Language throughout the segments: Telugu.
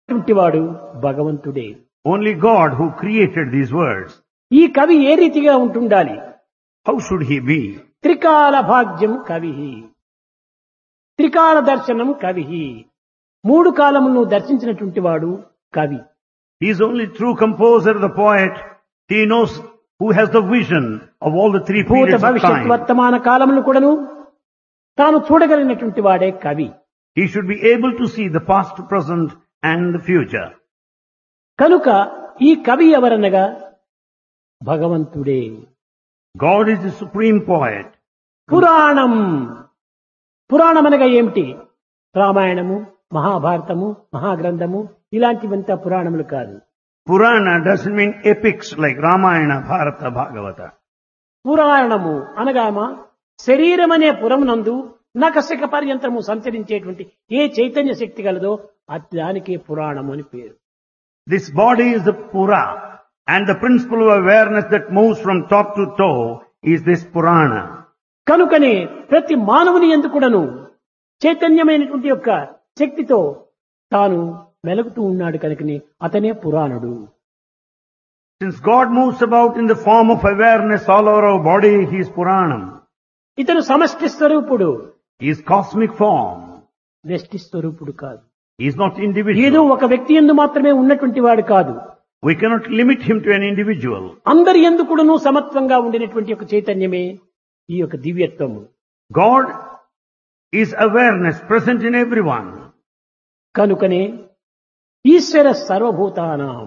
వాడు భగవంతుడే. Only God who created these words. ఈ కవి ఏ రీతిగా ఉంటుండాలి? How should he be? త్రికాల భాగ్యం కవి, త్రికాల దర్శనం కవి, మూడు కాలములను దర్శించినటువంటి వాడు కవి. He is only true composer, the poet. He knows who has the vision of all the three భూత periods of భవిష్యత్ time. వర్తమాన కాలములను కూడాను తాను చూడగలిగినటువంటి వాడే కవి. He should be able to see the past, present and the future. కనుక ఈ కవి ఎవరనగా భగవంతుడే. God is the supreme poet. పురాణం, పురాణం అనగా ఏమిటి? రామాయణము, మహాభారతము, మహాగ్రంథము ఇలాంటివంతా పురాణములు కాదు. Purana doesn't mean epics like Ramayana, Bharata, Bhagavata. పురాణము అనగామా శరీరం అనే పురమునందు నకశిక పర్యంతము సంచరించేటువంటి ఏ చైతన్య శక్తి కలదో దానికే పురాణము అని పేరు. This body is the Pura, and the principle of awareness that moves from top to toe is this Purana. కనుకనే ప్రతి మానవుని యందు కూడాను చైతన్యమైనటువంటి యొక్క శక్తితో తాను మెలుగుతూ ఉన్నాడు కనుకనే అతనే పురాణుడు. Since God moves about in the form of awareness all over our body, he is Puranam. ఇతను సమష్టి స్వరూపుడు, He is cosmic form. వ్యష్టి స్వరూపుడు కాదు. He is not ఏదో individual. ఒక వ్యక్తి యందు మాత్రమే ఉన్నటువంటి వాడు కాదు. We cannot limit him to an individual. అందరి యందు కూడాను సమత్వంగా ఉండినటువంటి ఒక చైతన్యమే ఈ యొక్క దివ్యత్వము. God is awareness present in everyone. కనుకనే ఈశ్వర సర్వభూతానాం,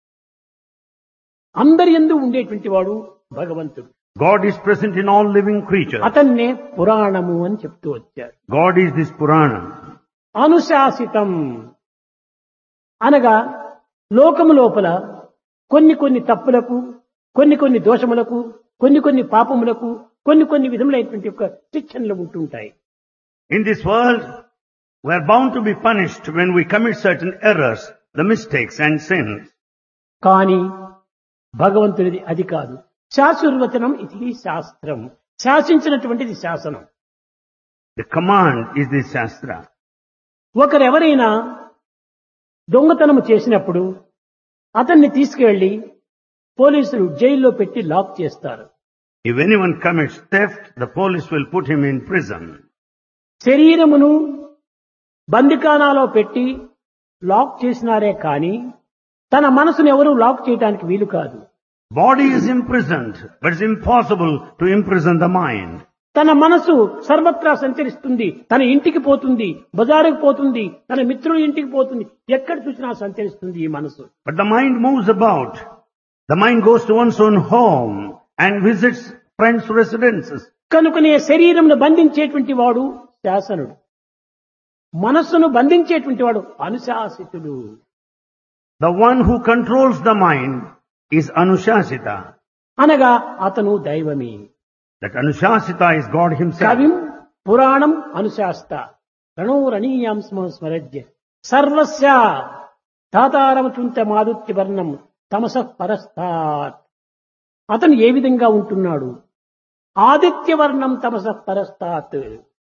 అందరి యందు ఉండేటువంటి వాడు భగవంతుడు. God is present in all living creatures. అతన్నే పురాణము అని చెప్తూ వచ్చారు. God is this Purana. అనుశాసితం అనగా లోకము లోపల కొన్ని కొన్ని తప్పులకు, కొన్ని కొన్ని దోషములకు, కొన్ని కొన్ని పాపములకు, కొన్ని కొన్ని విధములైనటువంటి యొక్క శిక్షణలు ఉంటుంటాయి. In this world, we are bound to be punished when we commit certain errors, the mistakes and sins. కానీ భగవంతుడిది అది కాదు. శాశ్వతవచనం ఇది శాస్త్రం, శాసించినటువంటిది శాసనం. The command is this Shastra. ఒకరెవరైనా దొంగతనము చేసినప్పుడు అతన్ని తీసుకువెళ్లి పోలీసులు జైల్లో పెట్టి లాక్ చేస్తారు. If anyone commits theft, the police will put him in prison. శరీరమును బందికానాలో పెట్టి లాక్ చేసినారే కానీ తన మనసును ఎవరూ లాక్ చేయడానికి వీలు కాదు. Body is imprisoned, but it's impossible to imprison the mind. తన మనసు సర్వత్రా సంచరిస్తుంది. తన ఇంటికి పోతుంది, బజారుకు పోతుంది, తన మిత్రుల ఇంటికి పోతుంది, ఎక్కడ చూసినా సంచరిస్తుంది ఈ మనసు. But the mind moves about. The mind goes to one's own home and visits friends' residences. కనుకనే శరీరమును బంధించేటువంటి వాడు శాసనుడు, మనస్సును బంధించేటువంటి వాడు అనుశాసితుడు. The one who controls the mind is Anushasita. అనగా అతను దైవమే. That Anushasita is God himself. కవిం పురాణం అనుశాస్త రణోరణీయాం స్మరజ్య సర్వస్య తాతారమచుంత మాదుత్య వర్ణం తమసః పరస్తాత్. అతను ఏ విధంగా ఉంటున్నాడు? ఆదిత్యవర్ణం తమసః పరస్తాత్,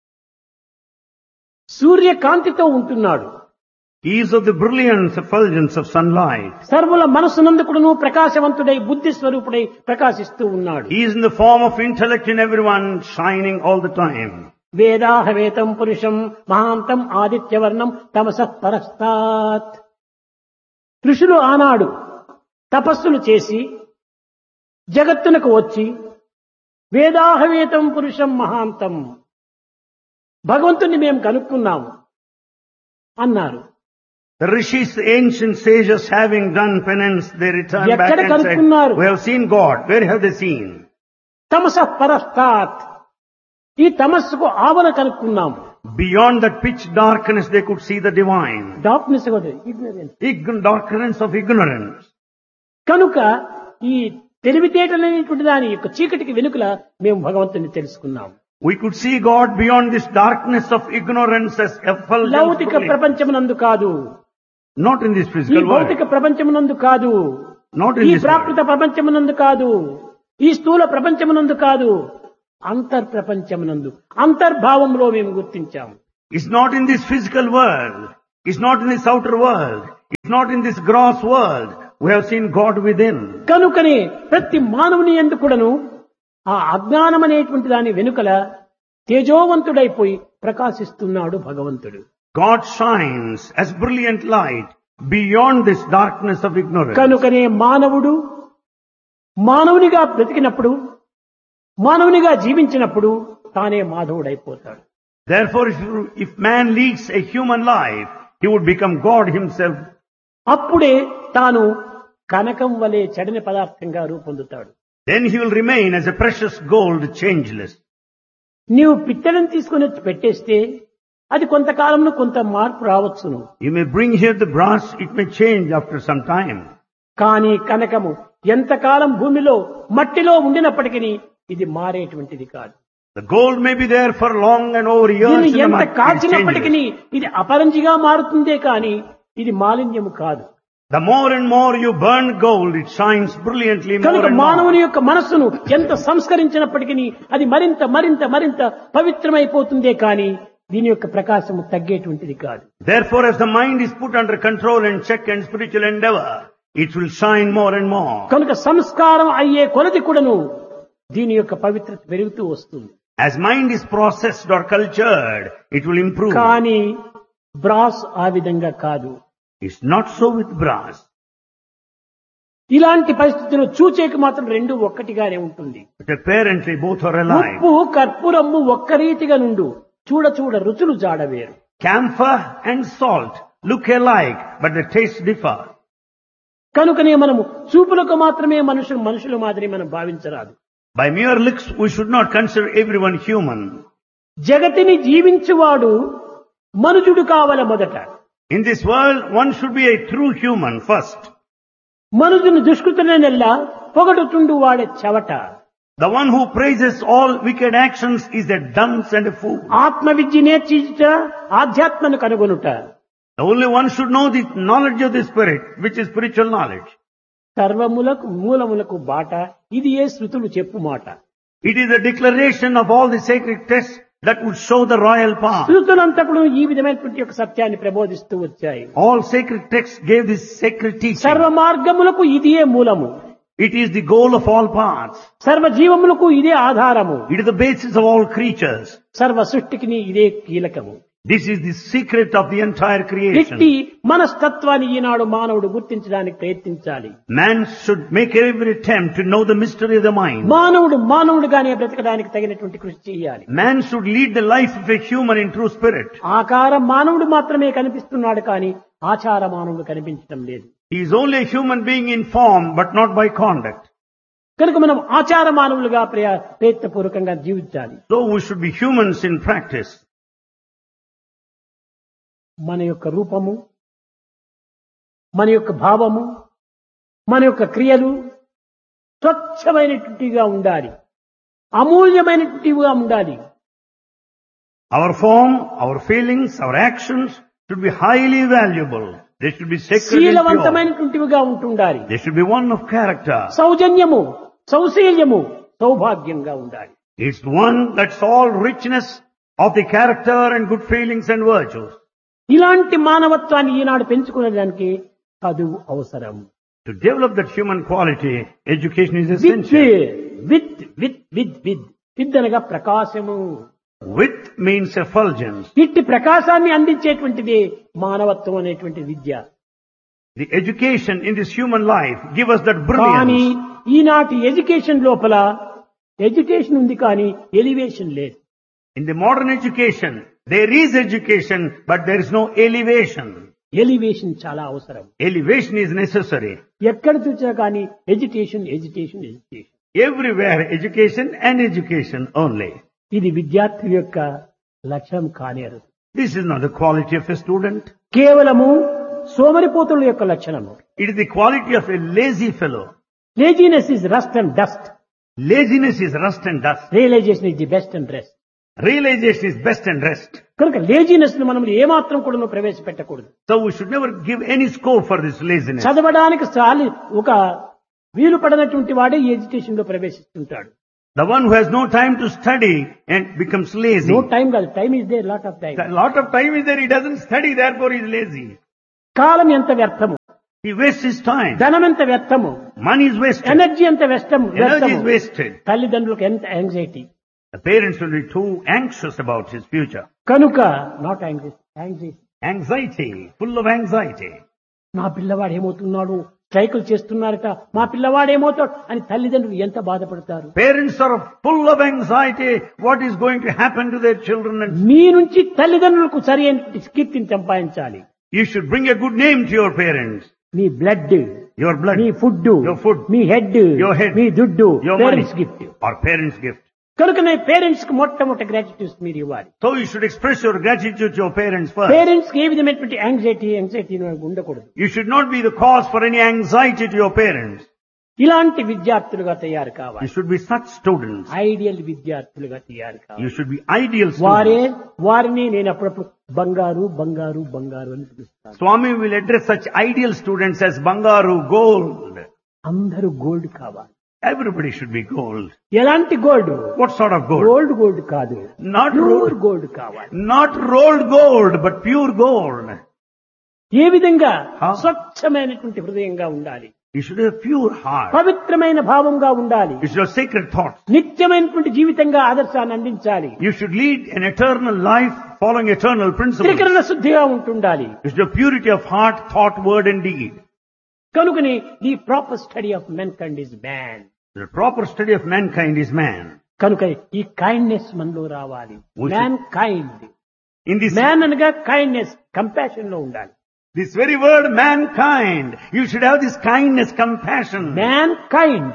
సూర్యకాంతితో ఉంటున్నాడు. He is of the brilliance, effulgence of sunlight. సర్వుల మనస్సునందుకును ప్రకాశవంతుడై బుద్ధి స్వరూపుడై ప్రకాశిస్తూ ఉన్నాడు. He is in the form of intellect in everyone, shining all the time. వేదాహవేతం పురుషం మహాంతం ఆదిత్యవర్ణం తమసః పరస్తాత్. ఋషులు ఆనాడు తపస్సులు చేసి జగత్తునకు వచ్చి వేదాహవేతం పురుషం మహాంతం, భగవంతుని మేము కనుక్కున్నాము అన్నారు. The rishis, the ancient sages, having done penance, they returned back ఎక్కడ and said, కనుక్కున్నారు? we have seen God. Where have they seen? తమసః పరస్తాత్, ఈ తమస్సుకు ఆవరణ కనుక్కున్నాము. Beyond that pitch darkness, they could see the divine. Darkness ignorance. Darkness of ignorance. కనుక ఈ తెలివితేటలనేటువంటి దాని యొక్క చీకటికి వెనుకల మేము భగవంతుని తెలుసుకున్నాము. We could see God beyond this darkness of ignorance as effulgence. లౌకిక ప్రపంచమునందు కాదు, Not in this ఈ physical భౌతిక world. ప్రపంచమునందు కాదు, Not in ఈ this ప్రాకృత world. ప్రపంచమునందు కాదు, ఈ స్థూల ప్రపంచమునందు కాదు, అంతర్ ప్రపంచమునందు అంతర్భావంలో మేము గుర్తించాము. It's not in this physical world. It's not in this outer world. It's not in this gross world. We have seen God within. కనుకనే ప్రతి మానవుని యందు కూడాను ఆ అజ్ఞానం అనేటువంటి దాని వెనుకల తేజోవంతుడైపోయి ప్రకాశిస్తున్నాడు భగవంతుడు. God shines as brilliant light beyond this darkness of ignorance. కనుకనే మానవుడు మానవునిగా బ్రతికినప్పుడు మానవునిగా జీవించినప్పుడు తానే మాధవుడైపోతాడు. Therefore, if man leads a human life, he would become God himself. అప్పుడే తాను కనకం వలె చెడని పదార్థంగా రూపొందుతాడు. Then he will remain as a precious gold, changeless. నీవు పిత్తడిని తీసుకుని వచ్చి పెట్టేస్తే అది కొంతకాలంలో కొంత మార్పు రావచ్చును. You may bring here the brass, it may change after some time. కానీ కనకము ఎంతకాలం భూమిలో మట్టిలో ఉండినప్పటికీ ఇది మారేటువంటిది కాదు. The gold may be there for long and over years. దీన్ని in the ఎంత mud, it కాల్చినప్పటికీ changes. ఇది అపరంజిగా మారుతుందే కానీ ఇది మాలిన్యము కాదు. The more and more you burn gold, it shines brilliantly more కనుక and మానవుని more. యొక్క మనస్సును ఎంత సంస్కరించినప్పటికీ అది మరింత మరింత మరింత పవిత్రమైపోతుందే కానీ దీని యొక్క ప్రకాశము తగ్గేటువంటిది కాదు. Therefore, as the mind is put under control and check and spiritual endeavor, it will shine more and more. కనుక సంస్కారం అయ్యే కొలది కూడాను దీని యొక్క పవిత్రత పెరుగుతూ వస్తుంది. As mind is processed or cultured, it will improve. కానీ బ్రాస్ ఆ విధంగా కాదు. It's not so with brass. ఇలాంటి పరిస్థితుల్లో చూచేకి మాత్రం రెండు ఒక్కటిగానే ఉంటుంది. But apparently both are alike. ఉప్పు కర్పూరము ఒక్క రీతిగా నుండు చూడ చూడ రుచులు జాడవేరు. Camphor and salt look alike, but the tastes differ. కనుకనే మనము చూపులకు మాత్రమే మనుషుల మాదిరి మనం భావించరాదు. By mere looks, we should not consider everyone human. జగతిని జీవించువాడు మనుజుడు కావల మొదట. In this world, one should be a true human first. మనుజుని దుష్కృతులనెల్లా పొగడుతుండు వాడే చవట. The one who praises all wicked actions is a dunce and a fool. ఆత్మ విద్య నేర్చిట ఆధ్యాత్మను కనుగొనుట. The only one should know the knowledge of the spirit, which is spiritual knowledge. సర్వములకు మూలములకు బాట ఇది ఏ శృతులు చెప్పు మాట. It is a declaration of all the sacred texts that would show the royal path. శృతులంతకుడు ఈ విధమైనటువంటి ఒక సత్యాన్ని ప్రబోధిస్తూ వచ్చాయి. All sacred texts gave this sacred teaching. సర్వ మార్గములకు ఇదియే మూలము. It is the goal of all paths. సర్వ జీవములకు ఇదే ఆధారము. It is the basis of all creatures. సర్వ సృష్టికి ఇదే కీలకము. This is the secret of the entire creation. ఇట్టి మనస్తత్వాన్ని ఈనాడు మానవుడు గుర్తించడానికి ప్రయత్నించాలి. Man should make every attempt to know the mystery of the mind. మానవుడుగానే బ్రతకడానికి తగినటువంటి కృషి చేయాలి. Man should lead the life of a human in true spirit. ఆకారం మానవుడు మాత్రమే కనిపిస్తున్నాడు కానీ ఆచార మానవుడు కనిపించడం లేదు. He is only a human being in form, but not by conduct. కనుక మనం ఆచార మానవులుగా ప్రయత్నపూర్వకంగా జీవించాలి. So we should be humans in practice. మన యొక్క రూపము, మన యొక్క భావము, మన యొక్క క్రియలు స్వచ్ఛమైనటువంటివిగా ఉండాలి, అమూల్యమైనటువంటివిగా ఉండాలి. Our form, our feelings, our actions should be highly valuable. They should be sacred and pure. శీలవంతమైనటువంటివిగా ఉంటుండాలి. They should be one of character. సౌజన్యము, సౌశీల్యము, సౌభాగ్యంగా ఉండాలి. It's one that's all richness of the character and good feelings and virtues. ఇలాంటి మానవత్వాన్ని ఈనాడు పెంచుకునేదానికి చదువు అవసరం. To develop that human quality, education is essential. With అనగా ప్రకాశము. With means effulgence. ఇట్టి ప్రకాశాన్ని అందించేటువంటిది మానవత్వం అనేటువంటి విద్య. The education in this human life give us that కానీ brilliance. ఈనాటి ఎడ్యుకేషన్ లోపల ఎడ్యుకేషన్ ఉంది కానీ ఎలివేషన్ లేదు. In the modern education, there is education, but there is no elevation. Elevation చాలా అవసరం. Elevation is necessary. ఎక్కడ చూసినా కానీ education education education. Everywhere education and education only. ఇది విద్యార్థి యొక్క లక్ష్యం కానేరు. This is not the quality of a student. కేవలము సోమరిపోతుల యొక్క లక్షణము. It is the quality of a lazy fellow. Laziness is rust and dust. Laziness is rust and dust. Realisation is the best and rest. Realization is best and rest. కనుక లేజినెస్ ను మనం ఏమాత్రం కూడా ప్రవేశపెట్టకూడదు. So we should never give any scope for this laziness. చదవడానికి ఒక వీలు పడనటువంటి వాడే ఈ ఎడ్యుకేషన్ లో ప్రవేశిస్తుంటాడు. The one who has no time to study and becomes lazy. No time కాదు, time is there, lot of time. A lot of time is there, he doesn't study, therefore he is lazy. కాలం ఎంత వ్యర్థము, He wastes his time. ధనం ఎంత వ్యర్థము, Money is wasted. ఎనర్జీ ఎంత వ్యర్థము. Energy is wasted. తల్లిదండ్రులకు ఎంత anxiety. The parents will be too anxious about his future. కనుక not anxiety, Anxiety, full of anxiety. మా పిల్లవాడు ఏమవుతున్నాడు, స్ట్రైకులు చేస్తున్నారట, మా పిల్లవాడు ఏమవుతాడు అని తల్లిదండ్రులు ఎంత బాధపడతారు. Parents are full of anxiety. What is going to happen to their children? And మీ నుంచి తల్లిదండ్రులకు సరి అయిన కీర్తిని సంపాదించాలి. you should bring a good name to your parents. Me blood, Your blood, me food, your food, me head, your head, మీ దుడ్డు your parents money, gift. or parents' gift. కనుకనే పేరెంట్స్ కి మొట్టమొదటి గ్రాటిట్యూడ్ మీరు ఇవ్వాలి. So you should express your gratitude to your parents first. Parents కి ఏ విధమైనటువంటి యాంగ్జైటీ ఉండకూడదు. You should not be the cause for any anxiety to your parents. ఇలాంటి విద్యార్థులుగా తయారు కావాలి. You should be such students. Ideal విద్యార్థులుగా తయారు కావాలి. You should be ideal students. వారిని నేను అప్పుడప్పుడు బంగారు బంగారు బంగారు అని పిలుస్తాను. Swami will address such ideal students as Bangaru, gold. అందరూ గోల్డ్ కావాలి. Everybody should be gold. ఎలాంటి gold? What sort of gold? Gold కాదు, Not ప్యూర్ rolled, గోల్డ్ కావాలి. not rolled gold, but pure gold. ఏ విధంగా? How? స్వచ్ఛమైనటువంటి హృదయంగా ఉండాలి, You should have a pure heart. పవిత్రమైన భావంగా ఉండాలి, You should have sacred thoughts. నిత్యమైనటువంటి జీవితంగా ఆదర్శాన్ని అందించాలి, You should lead an eternal life following eternal principles. త్రికరణ శుద్ధిగా ఉంటుండాలి. You should have purity of heart, thought, word and deed. కనుకని the proper study of మెన్కైండ్ is man. The proper study of mankind is man. కనుక ఈ కైండ్నెస్ మనలో రావాలి. We should- man kind, In this, man అనగా కైండ్నెస్, కంపాషన్ లో ఉండాలి. this very word mankind, you should have this kindness, compassion. Man kind,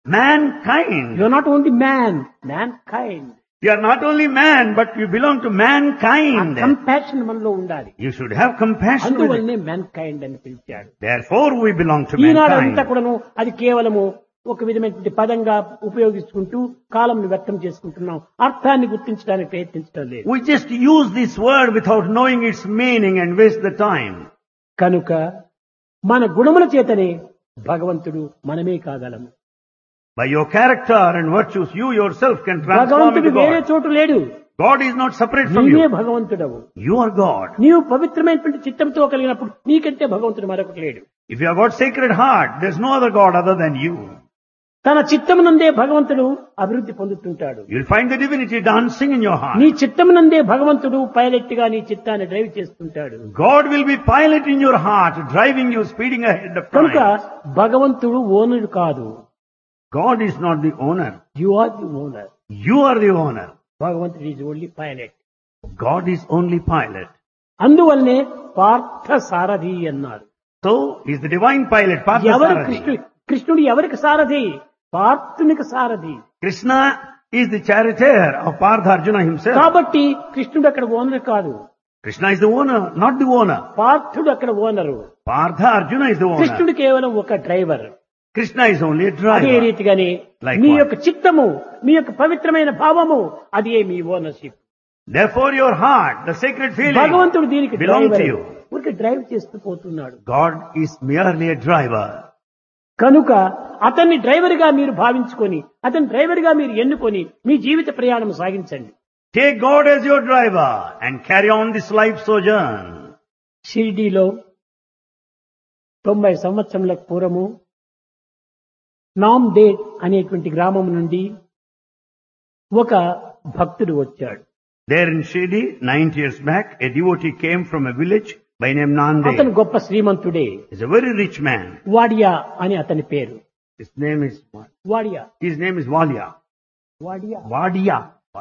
Mankind. You are not only man kind. You are not only man, but you belong to mankind. Compassion మనలో ఉండాలి. You should have compassion with it. అందువల్లనే మ్యాన్ కైండ్ అని పిలిచాడు. Therefore we belong to ఈనాడు అంతా mankind. కూడాను అది కేవలము ఒక విధమైనటువంటి పదంగా ఉపయోగించుకుంటూ కాలంను వ్యక్తం చేసుకుంటున్నాం. అర్థాన్ని గుర్తించడానికి ప్రయత్నించడం లేదు. We just use this word without knowing its meaning and waste the time. కనుక మన గుణముల చేతనే భగవంతుడు మనమే కాగలము. By your character and virtues, you yourself can transform భగవంతుడు into వేరే God. చోటు లేడు. God is not separate from నీవే you. భగవంతుడవు. You are God. నీవు పవిత్రమైనటువంటి చిత్తంతో కలిగినప్పుడు నీకంటే భగవంతుడు మరొకటి లేడు. If you have got sacred heart, there's no other God other than you. తన చిత్తమునందే భగవంతుడు అభివృద్ధి పొందుతుంటాడు. You'll find the divinity dancing in your heart. నీ చిత్తమునందే భగవంతుడు పైలట్ గా నీ చిత్తాన్ని డ్రైవ్ చేస్తుంటాడు. God will be pilot in your heart, driving you, speeding ahead of కనుక time. భగవంతుడు ఓనర్ కాదు. God is not the owner. You are the owner. You are the owner. భగవంతుడు is only pilot. God is only pilot. అందువల్లనే పార్థ సారథి అన్నారు. So, he's the divine pilot, ఎవరు Parthasarathi. కృష్ణుడు ఎవరికి సారథి? పార్థునికి సారథి. Krishna is the charioteer of Partha Arjuna himself. కాబట్టి కృష్ణుడు అక్కడ ఓనర్ కాదు, Krishna is the owner, not the owner. పార్థుడు అక్కడ owner. Partha Arjuna is the owner. కృష్ణుడు కేవలం ఒక driver. Krishna is only a అదే driver. రీతిగానే Like మీ what? యొక్క చిత్తము, మీ యొక్క పవిత్రమైన భావము, అదే మీ ownership. Therefore your heart, the sacred feeling, భగవంతుడు దీనికి belong to డ్రైవర్. you. ఊరికే డ్రైవ్ చేస్తూ పోతున్నాడు. God is merely a driver. కనుక అతన్ని డ్రైవర్ గా మీరు భావించుకొని, అతని డ్రైవర్ గా మీరు ఎన్నుకొని మీ జీవిత ప్రయాణం సాగించండి. Take God as your driver and carry on this life sojourn. షిరిడీలో 90 సంవత్సరములకు పూర్వము నామ్దేడ్ అనేటువంటి గ్రామం నుండి ఒక భక్తుడు వచ్చాడు. There in Shirdi, 90 years back, a devotee came from a village by name అతను Nanded. గొప్ప శ్రీమంతుడే. He's a very rich man. Wadia అని అతని పేరు. His name is Wadia Valia. Wadia Vadia.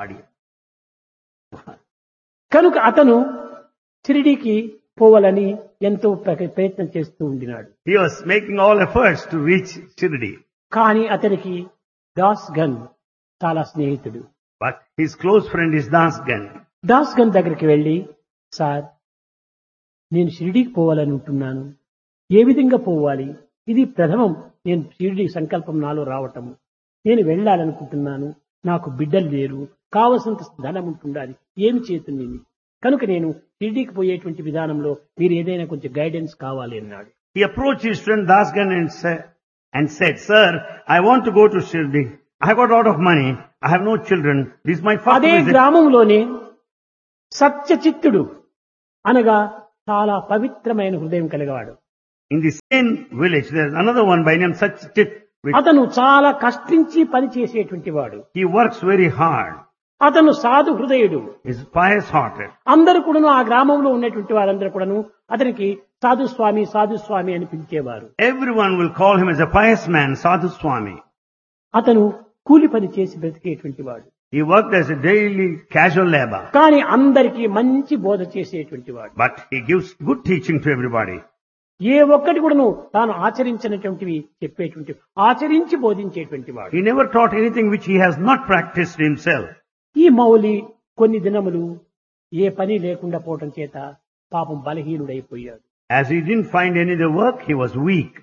కనుక అతను షిరిడీకి పోవాలని ఎంతో ప్రయత్నం చేస్తూ ఉండినాడు. He was making all efforts to reach Shirdi. కానీ అతనికి దాస్ గన్ చాలా స్నేహితుడు. But his close friend is Dasgan. Das gun దగ్గరికి వెళ్లి, సార్ నేను షిరిడీకి పోవాలని ఉంటున్నాను, ఏ విధంగా పోవాలి? ఇది ప్రథమం నేను షిరిడీ సంకల్పం నాలో రావటము. నేను వెళ్ళాలనుకుంటున్నాను, నాకు బిడ్డలు లేరు, కావలసినంత ధనం ఉంటుండాలి, ఏమి చేతుంది? కనుక నేను షిరిడీకి పోయేటువంటి విధానంలో మీరు ఏదైనా కొంచెం గైడెన్స్ కావాలి అన్నాడు. He approached his friend Dasgan and said, Sir, I want to go to Shirdi, I got a lot of money. I have no children. This is my first అదే visit. గ్రామంలోనే సత్యచిత్తుడు అనగా చాలా పవిత్రమైన హృదయం కలిగవాడు. In the same village, there is another one by name Satchit. అతను చాలా కష్టించి పని చేసేటువంటి వాడు. He works very hard. అతను సాధు హృదయుడు. He is pious hearted. అందరూ కూడాను ఆ గ్రామంలో ఉన్నటువంటి వారందరూ కూడాను అతనికి సాధు స్వామి సాధు స్వామి అని పిలిచేవారు. Everyone will call him as a pious man, Sadhu Swami. అతను కూలి పని చేసి బ్రతికేటువంటి వాడు. He worked as a daily casual labor. కానీ అందరికీ మంచి బోధ చేసేటువంటి వాడు. But he gives good teaching to everybody. ఏ ఒక్కటి కూడాను తాను ఆచరించినటువంటివి చెప్పేటువంటి ఆచరించి బోధించేటువంటి వాడు. He never taught anything which he has not practiced himself. ఈ మౌలి కొన్ని దినములు ఏ పని లేకుండా పోవటం చేత పాపం బలహీనుడైపోయాడు. As he didn't find any other work, he was weak.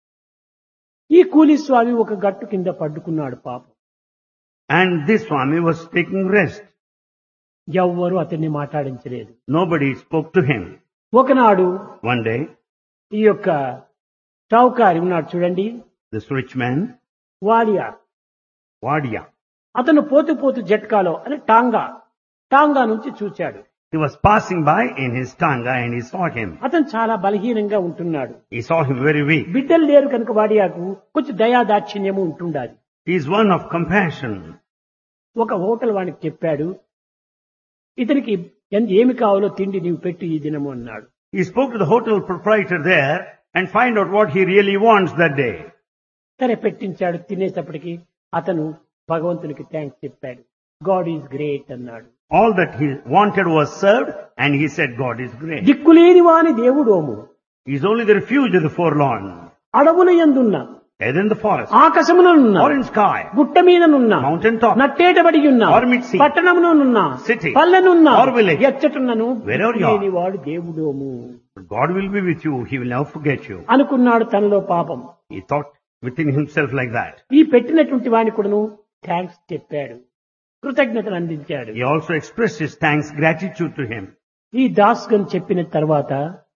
ఈ కూలి స్వామి ఒక గట్టు కింద పడ్డుకున్నాడు పాపం. And this Swami was taking rest. ఎవ్వరూ అతన్ని మాట్లాడించలేదు. Nobody spoke to him. ఒకనాడు One day, ఈ యొక్క చౌకారి ఉన్నాడు చూడండి, this rich man, Wadia, Wadia, అతను పోతూ పోతూ జట్కాలో అని టాంగా నుంచి చూచాడు. he was passing by in his tanga and he saw him. అతను చాలా బలహీనంగా ఉంటున్నాడు. He saw him very weak. బిడ్డలు లేరు కనుక వాడియాకు కొంచెం దయాదాక్షిణ్యము ఉంటుండాలి. He is one of compassion. ఒక హోటల్ వానికి చెప్పాడు, ఇతనికి ఏమి కావాలో తిండి నీవు పెట్టు ఈ దినము అన్నాడు. He spoke to the hotel proprietor there and find out what he really wants that day. సరే పెట్టించాడు. తినేటప్పటికి అతను భగవంతునికి థ్యాంక్స్ చెప్పాడు. గాడ్ ఈజ్ గ్రేట్ అన్నాడు. All that he wanted was served and he said God is great. దిక్కులేని వాని దేవుడోము, He is only the refuge of the forlorn. అడవుల యందున్న, Either in the forest ఆకాశమునున్న, or in sky, గుట్ట మీదనున్న, mountain top, నట్టేటబడి ఉన్న, or mid-sea, పట్టణమునున్న, city, పల్లెనున్న, or village, ఎచ్చటున్నను wherever you are. దిక్కులేని వాడు దేవుడోము God will be with you. He will never forget you. అనుకున్నాడు తనలో పాపం. He thought within himself like that. ఈ పెట్టినటువంటి వాని కూడాను థ్యాంక్స్ చెప్పాడు, కృతజ్ఞతలు అందించాడు. He also expressed his thanks, gratitude to him. ఈ దాస్గన్ చెప్పిన తర్వాత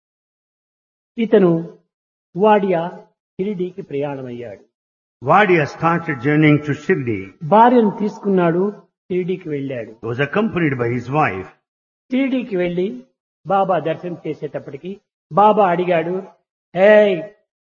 ఇతను వాడియా షిరిడీకి ప్రయాణమయ్యాడు. Wadia started journeying to Shirdi. భార్యను తీసుకున్నాడు, షిరిడీకి వెళ్ళాడు. He was accompanied by his wife. షిరిడీకి వెళ్లి బాబా దర్శనం చేసేటప్పటికి బాబా అడిగాడు, ఏయ్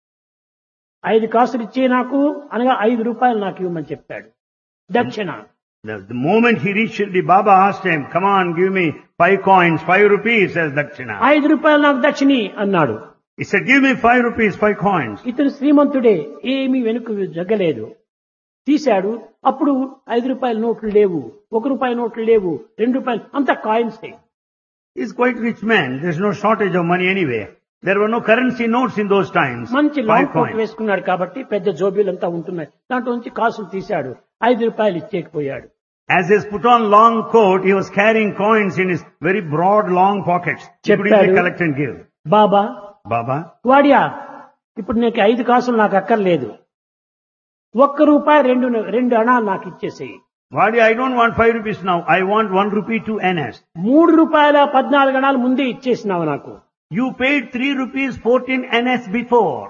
5 కాసులు ఇచ్చే నాకు అనగా 5 రూపాయలు నాకు ఇవ్వమని చెప్పాడు దక్షిణ. The moment he reached Shirdi, Baba asked him, come on, give me 5 coins, 5 rupees as dakshina. 5 రూపాయలు నాకు దక్షిణి అన్నాడు. He said, give me 5 rupees, 5 coins. ఇతను శ్రీమంతుడే, ఏమీ వెనుక జగ్గలేదు. తీశాడు. అప్పుడు 5 రూపాయల నోట్లు లేవు, 1 రూపాయి నోట్లు లేవు, 2 రూపాయలు, అంతా కాయిన్సే. He's quite rich man. There's no shortage of money anywhere. There were no currency notes in those times. మంచి 5 లాంగ్ కోట్ coins. వేసుకున్నాడు కాబట్టి పెద్ద జోబీలంతా ఉంటున్నాయి. దాంట్లో నుంచి కాసులు తీశాడు. 5 రూపాయలు ఇచ్చేకపోయాడు. As he has put on long coat, he was carrying coins in his very broad, long pockets. He could easily చెప్పాడు, collect and give. Baba Baba, Wadia, ఇప్పుడు నీకు 5 కాసులు నాకు అక్కర్లేదు, 1 రూపాయి 2 అణాలు నాకు ఇచ్చేసేయి. Wadia, I don't want 5 rupees now. I want 1 rupee to NS. 3 రూపాయల 14 అణాలు ముందే ఇచ్చేసినావు నాకు. You paid 3 rupees 14 NS before.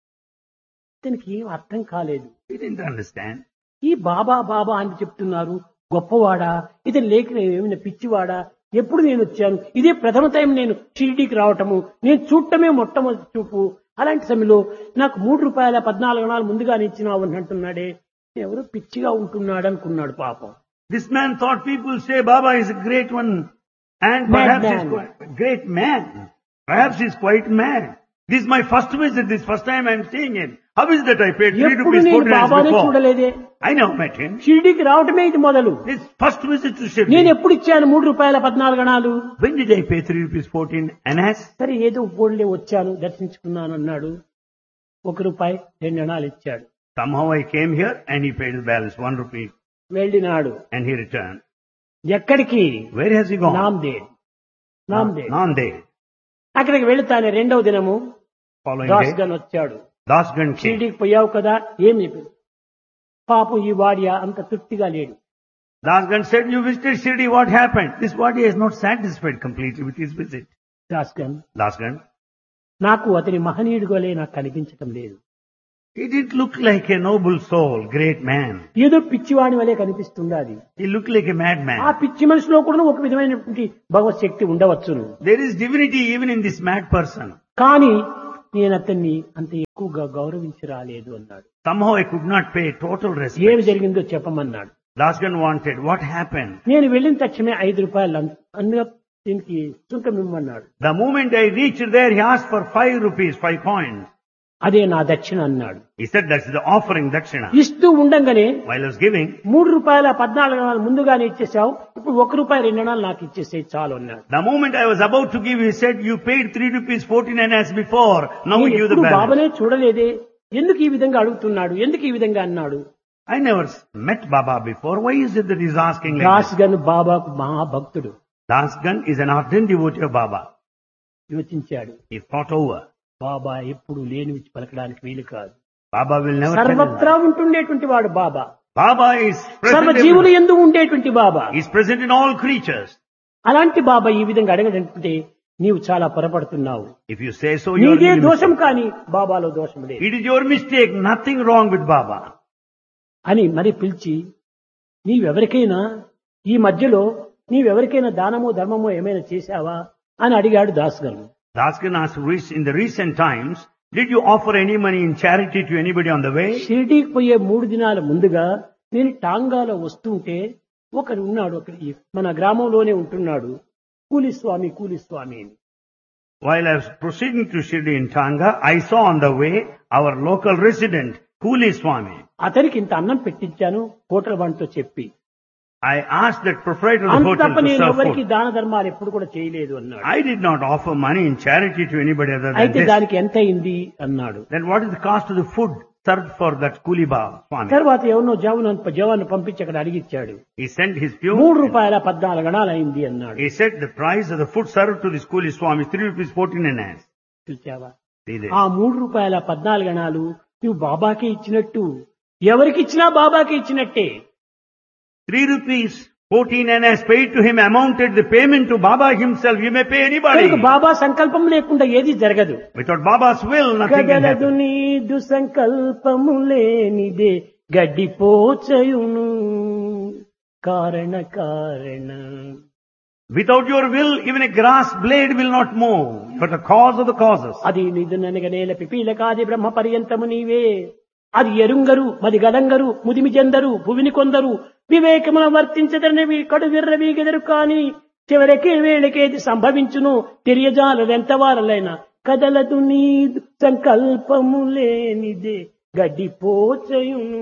ఇతనికి ఏం అర్థం కాలేదు. He didn't understand. ఈ బాబా బాబా అని చెప్తున్నారు, గొప్పవాడా, ఇతను లేక ఏమైనా పిచ్చివాడా, ఎప్పుడు నేను వచ్చాను, ఇదే ప్రథమ టైం నేను షిరిడీకి రావటము, నేను చూడటమే మొట్టమొదటి చూపు, అలాంటి సమయంలో నాకు 3 రూపాయల 14 అణాలు ముందుగానే ఇచ్చినావు అని అంటున్నాడే, ఎవరు పిచ్చిగా ఉంటున్నాడు అనుకున్నాడు పాపం. This man thought people say Baba is a great one and perhaps Mad he's man. quite great man. Perhaps he's quite mad. This is my first visit, this first time I'm seeing him. How is that I paid 3 ఎప్పుడు rupees నేను 14 బాబానే before? చూడలేదే, I never met him. షిరిడీకి రావటమే ఇది మొదలు. His first visit to Shirdi. నేను ఎప్పుడు ఇచ్చాను 3 రూపాయల 14 అణాలు? When did I pay 3 rupees 14 NS? సరే ఏదో పోన్లే వచ్చాను దర్శించుకున్నాను అన్నాడు. 1 రూపాయి 2 అణాలు ఇచ్చాడు. Somehow I came here and he paid the balance, 1 rupee, వెళ్ళినాడు. and he returned. ఎక్కడికి? Where has he gone? Nanded. Nanded. అక్కడికి వెళుతానే 2వ దినము Following దాస్ day, గన్ వచ్చాడు. Dasgan came. షిరిడీకి పోయావు కదా, ఏమి పాపం ఈ వాడియా అంత తృప్తిగా లేడు. Dasgan said, you visited Shirdi, what happened? This Wadia is not satisfied completely with his visit. Das gun, Dasgan, నాకు అతని మహనీయుడుగోలే నాకు కనిపించటం లేదు. He didn't look like a noble soul, great man. ఏదో పిచ్చివాడి వలె కనిపిస్తుంది అది. He looked like a ఆ madman. పిచ్చి మనిషిలో కూడా ఒక విధమైనటువంటి భగవత్ శక్తి ఉండవచ్చును. There is divinity even in this mad person. కానీ నేను అతన్ని అంత ఎక్కువగా గౌరవించి రాలేదు అన్నాడు. Somehow I could not pay total ఏమి respect. జరిగిందో చెప్పమన్నాడు. Dasgan wanted. What happened? నేను వెళ్ళిన తక్షణమే 5 రూపాయలు అందులో దీనికి సుంకం ఇవ్వమన్నాడు. The moment I reached there, he asked for 5 rupees, 5 coins. అదే నా దక్షిణ అన్నాడు. He said that's the offering dakshina. ఇస్తూ ఉండంగానే While I was giving, 3 రూపాయల 14 అణాలు ముందుగానే ఇచ్చేసావు, ఇప్పుడు 1 రూపాయి 2 అణాలు నాకు ఇచ్చేసే చాలు అన్నాడు. the moment I was about to give, he said, you paid 3 rupees 14 annas before. Now నేను give the ఎప్పుడు balance. బాబానే చూడలేదే, ఎందుకు ఈ విధంగా అడుగుతున్నాడు, ఎందుకు ఈ విధంగా అన్నాడు. I never met Baba before. Why is it that he's asking like Das this? Gun బాబాకు మహాభక్తుడు. Dasgan is an ardent devotee of Baba. యోచించాడు. He thought over. బాబా ఎప్పుడు లేనివి పలకడానికి వీలు కాదు. Baba will never tell సర్వత్రా him. ఉంటుండేటువంటి వాడు బాబా. Baba is సర్వ present జీవులు everywhere. ఎందు ఉండేటువంటి బాబా. He's present in all creatures. అలాంటి బాబా ఈ విధంగా అడగడంటే నీవు చాలా పొరపడుతున్నావు. If you say so, you are నీదే really దోషం mistaken. కానీ బాబాలో దోషం లేదు It is your mistake. Nothing wrong with Baba. అని మరి పిలిచి, నీవెవరికైనా ఈ మధ్యలో నీవెవరికైనా దానమో ధర్మమో ఏమైనా చేశావా అని అడిగాడు దాస్ గారు. Dasgan asked in the recent times, did you offer any money in charity to anybody on the way? షిరిడీకి పోయే 3 దినాల ముందుగా నేను టాంగాలో వస్తుంటే ఒకరు ఉన్నాడు, ఒకరి మన గ్రామంలోనే ఉంటున్నాడు, కూలిస్వామి కూలిస్వామి అని. While I was proceeding to Shirdi in Tanga, I saw on the way our local resident, Kuli Swami. అతనికి ఇంత అన్నం పెట్టించాను హోటల్ వాడితో చెప్పి. I asked that proprietor of the అంత hotel తప్ప to నేను serve ఎవరికి food. దాన ధర్మాలు ఎప్పుడు కూడా చేయలేదు అన్నాడు. I did not offer money in charity to anybody other than అయితే this. దానికి ఎంత అయింది అన్నాడు. Then what is the cost of the food served for that Kuliba Swami? తర్వాత ఎవరినో జవాను పంపించి అక్కడ అడిగిచ్చాడు. He sent his 3 peon. రూపాయల 14 అణాలు అయింది అన్నాడు. He said the price of the food served to this Kuli Swami is 3 rupees 14 annas. చూచావా, See this. ఆ 3 రూపాయల 14 అణాలు నువ్వు బాబాకే ఇచ్చినట్టు, ఎవరికి ఇచ్చినా బాబాకే ఇచ్చినట్టే. 3 rupees 14 annas paid to him amounted the payment to Baba himself. You may pay anybody. కనుక బాబా సంకల్పం లేకుండా ఏది జరగదు. Without Baba's will, nothing can కదలదు happen. నీదు సంకల్పము లేనిదే గడ్డిపోచయును కారణ కారణ. Without your will, even a grass blade will not move. But the cause of the causes. అది నిధుననగనేల పిపీలకాది బ్రహ్మ పర్యంతము నీవే. అది ఎరుంగరు మది గడంగరు ముదిమి చెందరు భువిని కొందరు వివేకమున వర్తించదనవి కడు విర్రవీగెదరు కాని చివరికి వేళకేది సంభవించును తెలియజాలదెంత వారలైనా కదలదు నీ సంకల్పము లేనిదే గడ్డిపోచయును.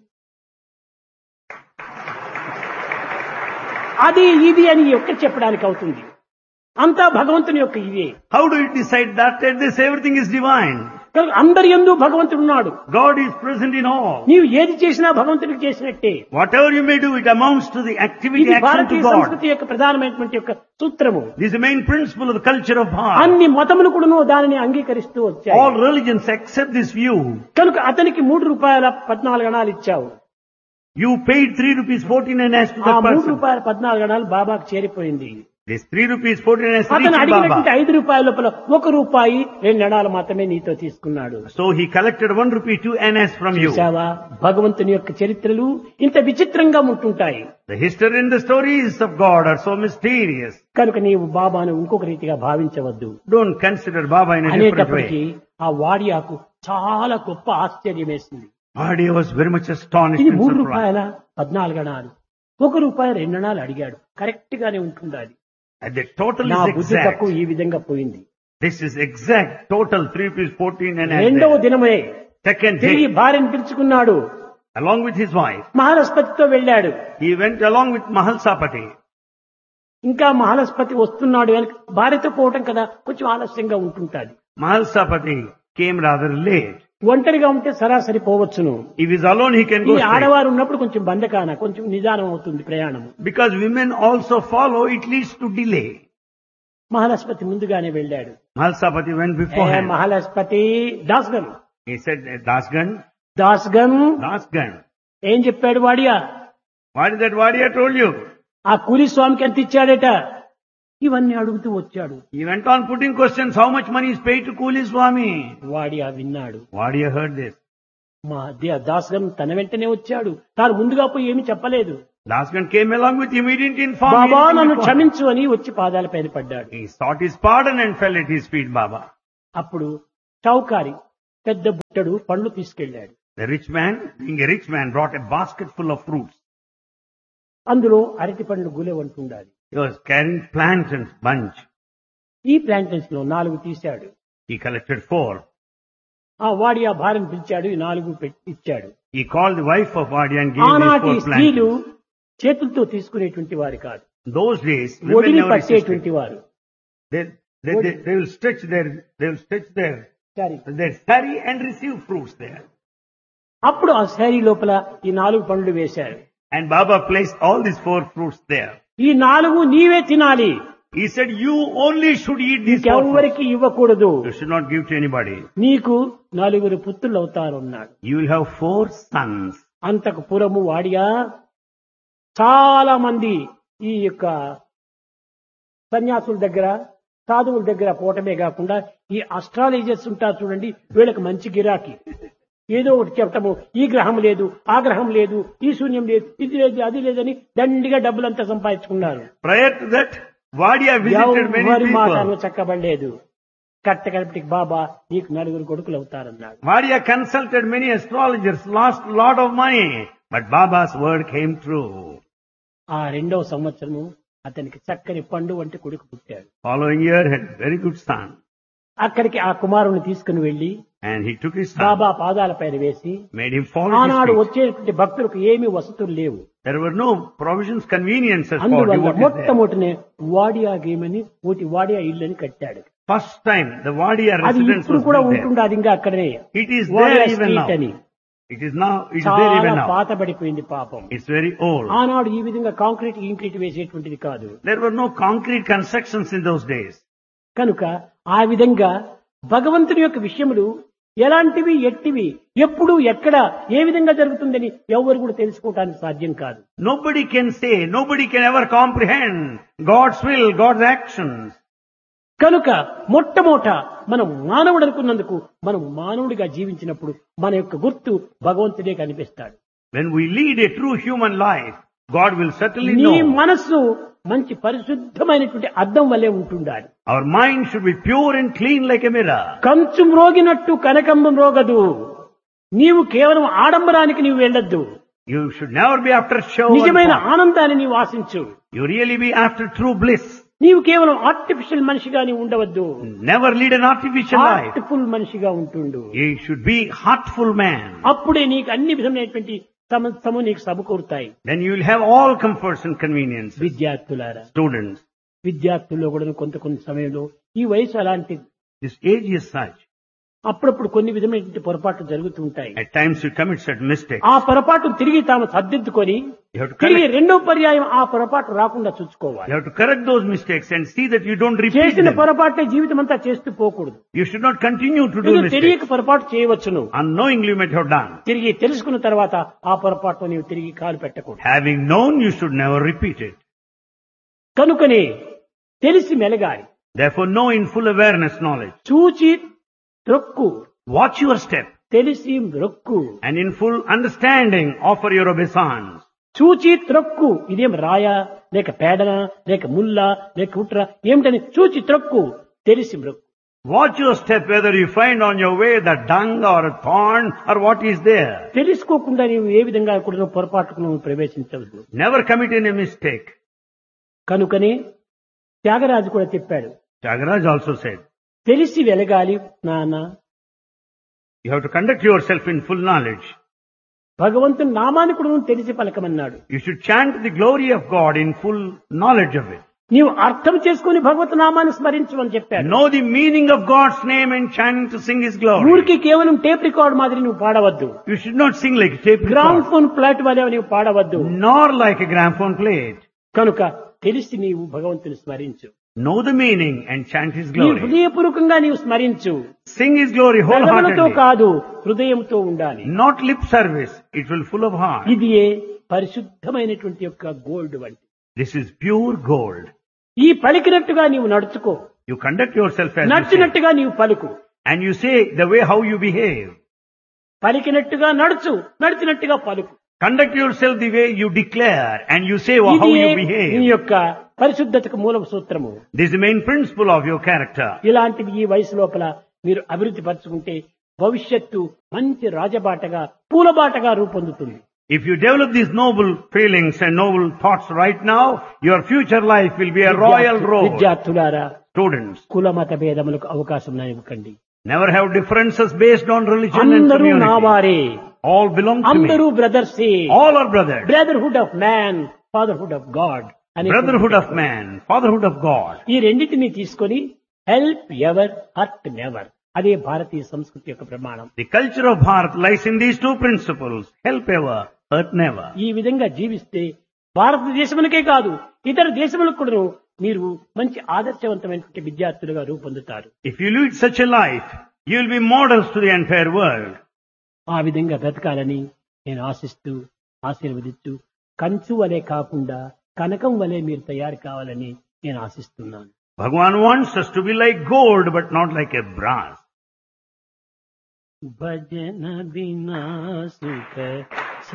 అది ఇది అని ఒక్క చెప్పడానికి అవుతుంది. అంతా భగవంతుని యొక్క ఇదే. How do you decide that? That this everything is divine. కనుక అందరి యందు భగవంతుడు ఉన్నాడు. God is present in all. నీవు ఏది చేసినా భగవంతుడికి చేసినట్టే. Whatever you may do, it amounts to the activity, ఇది action to భారతీయ God. సంస్కృతి యొక్క ప్రధానమైనటువంటి యొక్క సూత్రము. This is the main principle of the culture of Bharat. అన్ని మతములు కూడాను దానిని అంగీకరిస్తూ వచ్చాయి. All religions accept this view. కనుక అతనికి 3 రూపాయల 14 అణాలు ఇచ్చావు. You paid 3 rupees 14 annas to ఆ that 3 person. రూపాయల 14 అణాలు బాబాకు చేరిపోయింది. This 3 rupees 14 annas అతను reached అడిగినటువంటి Baba. 5 రూపాయల లోపల 1 రూపాయి 2 అణాలు మాత్రమే నీతో తీసుకున్నాడు. So he collected 1 rupee 2 annas from you. చూశావా, భగవంతుని యొక్క చరిత్రలు ఇంత విచిత్రంగా ఉంటుంటాయి. The history and the stories of God are so mysterious. కనుక నీవు బాబాను ఇంకొక రీతిగా భావించవద్దు. Don't consider Baba in a different అనేటప్పటికీ way. ఆ వాడియాకు చాలా గొప్ప ఆశ్చర్యం వేసింది. Badi was very much astonished ఇది and 3 surprised. రూపాయల 14 అణాలు, 1 రూపాయి 2 అణాలు అడిగాడు. కరెక్ట్ గానే ఉంటుండాలి. And the total నా is బుద్ధి exact. తక్కువ ఈ విధంగా పోయింది. This is exact total 3 rupees 14 annas. రెండవ there. దినమే Second తిరిగి day, భార్యను పిలుచుకున్నాడు. along with his wife, మహాలస్పతితో వెళ్ళాడు. he went along with Mahalsapati. ఇంకా మహాలస్పతి వస్తున్నాడు. భార్యతో పోవటం కదా కొంచెం ఆలస్యంగా ఉంటుంటాది. Mahalsapati came rather late. ఒంటరిగా ఉంటే సరాసరి పోవచ్చును. If he's alone, he can ఈ go straight. ఆడవారు ఉన్నప్పుడు కొంచెం బంధకాన కొంచెం నిదానం అవుతుంది ప్రయాణం. Because women also follow, it leads to delay. మహాలస్పతి ముందుగానే వెళ్ళాడు. Mahalsapati went A beforehand. మహాలస్పతి దాస్గన్ He said, Dasgan, దాస్గన్ Dasgan. ఏం చెప్పాడు Wadia? What is that Vadia told you? ఆ కూలి స్వామికి ఎంత ఇచ్చాడట? ఇవన్నీ అడుగుతూ వచ్చాడు. He went on putting questions, how much money is paid to Kuli Swami? Wadia విన్నాడు. Vadia heard this. మా దాసగన్ తన వెంటనే వచ్చాడు. తాను ముందుగా పోయి ఏమీ చెప్పలేదు. Dasgan came along with immediate inform. బాబా నన్ను క్షమించు అని వచ్చి పాదాల పైన పడ్డాడు. He sought his pardon and fell at his feet, Baba. అప్పుడు చౌకారి పెద్ద బుట్టడు పండ్లు తీసుకెళ్లాడు. The rich man, being a rich man, brought a basket full of fruits. అందులో అరటి పండ్లు గులెవంటుండాలి. He was carrying plantains bunch. ఈ ప్లాంటన్స్ లో 4 తీశాడు. He collected 4. వాడి ఆ భార్యను పిలిచాడు, ఈ 4 ఇచ్చాడు. He called the wife of Vadi and gave ఆనాటి these 4 స్త్రీలు plantains. చేతులతో తీసుకునేటువంటి వారు కాదు, Those days, women ఒడిని never resisted. పట్టేటువంటి వారు. They will stretch their sari and receive fruits there. అప్పుడు ఆ శారీ లోపల ఈ 4 పండ్లు వేశారు. And Baba placed all these 4 fruits there. ఈ 4 నీవే తినాలి, He said, you only should eat these 4 fruits. ఎవరికి ఇవ్వకూడదు. You should not give to anybody. నీకు 4 పుత్రులు అవుతారు అన్నాడు. You will have 4 sons. అంతకు పూర్వము వాడియా చాలా మంది ఈ యొక్క సన్యాసుల దగ్గర సాధువుల దగ్గర పోవటమే కాకుండా ఈ అస్ట్రాలజర్స్ ఉంటారు చూడండి, వీళ్ళకి మంచి గిరాకీ. ఏదో ఒకటి చెప్పటము, ఈ గ్రహం లేదు, ఆ గ్రహం లేదు, ఈ శూన్యం లేదు, ఇది లేదు, అది లేదని దండిగా డబ్బులంతా సంపాదించుకున్నారు. Prior to that, Vadia visited many ఎవరి మాటను people. చక్కబడలేదు. కట్టకడపటికి బాబా నీకు 4 కొడుకులు అవుతారన్నాడు. Vadia consulted many astrologers, lost a lot of money. But Baba's word came true. ఆ 2వ సంవత్సరము అతనికి చక్కని పండు వంటి కొడుకు పుట్టాడు. Following year had very good son. అక్కడికి ఆ కుమారుని తీసుకుని వెళ్లి And he took his son, బాబా పాదాల పైన వేసి, made him fall at ఆనాడు his feet. వచ్చేటువంటి భక్తులకు ఏమీ వసతులు లేవు. There were no provisions, conveniences for అందువల్ల devotees there. మొట్టమొదటినే వాడియా గేమని ఒకటి వాడియా ఇల్లు కట్టాడు. First time, the Vadia అది residence ఇప్పుడు was కూడా built there. ఉంటుండే, అది ఇంకా అక్కడనే It is Wadia there even now. Street అని. It is there చాలా even now. పాతబడిపోయింది పాపం. It's very old. ఆనాడు ఈ విధంగా కాంక్రీట్ వేసేటువంటిది కాదు. There were no concrete constructions in those days. కనుక ఆ విధంగా భగవంతుని యొక్క విషయములు ఎలాంటివి, ఎట్టివి, ఎప్పుడు, ఎక్కడ, ఏ విధంగా జరుగుతుందని ఎవరు కూడా తెలుసుకోవటానికి సాధ్యం కాదు. Nobody can say, nobody can ever comprehend God's will, God's actions. కనుక మొట్టమొదట మనం మానవుడు అనుకున్నందుకు మనం మానవుడిగా జీవించినప్పుడు మన యొక్క గుర్తు భగవంతుడే కనిపిస్తాడు. When we lead a true human life, God will certainly నీ know. మనస్సు మంచి పరిశుద్ధమైనటువంటి అద్దం వల్లే ఉంటుండాలి. Our mind should be pure and clean like a mirror. కంచు మ్రోగినట్టు కనకంబం రోగదు. నీవు కేవలం ఆడంబరానికి నీవు వెళ్ళొద్దు. You should never be after show. నిజమైన and pomp. ఆనందాన్ని నీవు ఆశించు. You really be after true bliss. నీవు కేవలం ఆర్టిఫిషియల్ మనిషిగా నీవు ఉండవద్దు. Never lead an artificial life. Heartful మనిషిగా ఉంటుండు. You should be heartful man. అప్పుడే నీకు అన్ని విధమైనటువంటి సమస్తము నీకు సమకూరుతాయి. Then you will have all comforts and conveniences. విద్యార్థులారా, Students, విద్యార్థుల్లో కూడా కొంత సమయంలో ఈ వయసు అలాంటిది. this age is such. అప్పుడప్పుడు కొన్ని విధమైనటువంటి పొరపాట్లు జరుగుతూ ఉంటాయి. At times you commit certain mistakes. ఆ పొరపాటు తిరిగి తాము సర్దిద్దుకొని You have to తిరిగి correct. 2వ పర్యాయం ఆ పొరపాటు రాకుండా చూసుకోవాలి. You have to correct those mistakes and see that you don't repeat చేసిన them. పొరపాటే జీవితం అంతా చేస్తూ పోకూడదు. You should not continue to do ఏదో mistakes. తెలియక పొరపాటు చేయవచ్చును. Unknowingly you might have done. తిరిగి తెలుసుకున్న తర్వాత ఆ పొరపాటు నీవు తిరిగి కాలు పెట్టకూడదు. Having known, you should never repeat it. కనుకనే తెలిసి మెలగాలి. Therefore, know in full awareness knowledge. చూచి త్రొక్కు, Watch your step తెలిసి మ్రొక్కు. and in full understanding offer your obeisance. చూచి త్రొక్కు, ఇదేం రాయా లేక పేడనా లేక ముల్లా లేక ఉట్రా ఏమిటని చూచి త్రొక్కు, తెలిసి మ్రొక్కు. Watch your step whether you find on your way the dung or a thorn or what is there. తెలుసుకోకుండా నీవు ఏ విధంగా కూడా పొరపాటుకు నువ్వు ప్రవేశించవద్దు. Never commit any mistake. కనుకనే త్యాగరాజు కూడా చెప్పాడు, Tyagaraja also said, తెలిసి వెలగాలి నాన్న, you have to conduct yourself in full knowledge. భగవంతుని నామాన్ని కూడా నువ్వు తెలిసి పలకమన్నాడు. You should chant the glory of God in full knowledge of it. నీవు అర్థం చేసుకుని భగవత్ నామాన్ని స్మరించు అని చెప్పాడు. Know the meaning of God's name and chant to sing His glory. ఊరికి కేవలం టేప్ రికార్డ్ మాదిరి నువ్వు పాడవద్దు. You should not sing like a tape gram record, phone plot వలె నీవు పాడవద్దు. nor like a gramophone plate. కనుక తెలిసి నీవు భగవంతుని స్మరించు. Know the meaning and chant His నీ glory. హృదయపూర్వకంగా నీవు స్మరించు. Sing His glory పెదవులతో wholeheartedly. కాదు, హృదయంతో ఉండాలి. Not lip service. It will full of heart. ఇది పరిశుద్ధమైనటువంటి యొక్క గోల్డ్ వంటి. This is pure gold. ఈ పలికినట్టుగా నీవు నడుచుకో, You conduct yourself as you say. నడిచినట్టుగా నీవు పలుకు. And you say the way how you behave. పలికినట్టుగా నడుచు, నడిచినట్టుగా పలుకు. Conduct yourself the way you declare and you say how ఇది you మీ behave. యొక్క పరిశుద్ధతకు మూల సూత్రము. This is the main principle of your character. ఇలాంటివి ఈ వయసు లోపల మీరు అభివృద్ధి పరుచుకుంటే భవిష్యత్తు మంచి రాజబాటగా పూలబాటగా రూపొందుతుంది. If you develop these noble feelings and noble thoughts right now, your future life will be a royal road. విద్యార్థులారా, Students, కుల మత భేదములకు అవకాశం ఇవ్వకండి. never have differences based on religion and అందరూ నా community. వారే, All belong to అందరూ me. బ్రదర్సే. All are brothers. Brotherhood of man, fatherhood of God అని Brotherhood of man, fatherhood of God. ఈ రెండింటిని తీసుకొని హెల్ప్ ఎవర్, హర్ట్ నెవర్, అదే భారతీయ సంస్కృతి యొక్క ప్రమాణం. The culture of Bharat lies in these two principles. Help ever, hurt never. ఈ విధంగా జీవిస్తే భారతదేశమునకే కాదు ఇతర దేశములకు కూడా మీరు మంచి ఆదర్శవంతమైనటువంటి విద్యార్థులుగా రూపొందుతారు. If you lead such a life, you will be models to the entire world. ఆ విధంగా బ్రతకాలని నేను ఆశిస్తూ ఆశీర్వదిస్తూ కంచు వలె కాకుండా కనకం వలె మీరు తయారు కావాలని నేను ఆశిస్తున్నాను. Bhagavan wants us to be like gold but not like a brass. భజన బినా సుఖ